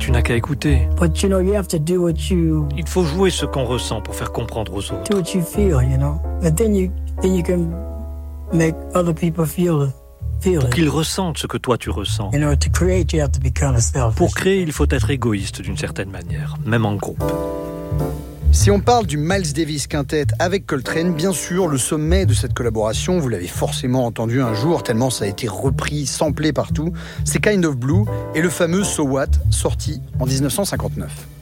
tu n'as qu'à écouter. But you have to do what you Il faut jouer ce qu'on ressent pour faire comprendre aux autres. do what you feel, and then you can make other people feel Pour it. qu'ils ressentent ce que toi tu ressens. To create, you have to be kind of selfish. Pour créer, il faut être égoïste d'une certaine manière, même en groupe. Si on parle du Miles Davis Quintet avec Coltrane, bien sûr, le sommet de cette collaboration, vous l'avez forcément entendu un jour, tellement ça a été repris, samplé partout, c'est Kind of Blue et le fameux So What, sorti en 1959.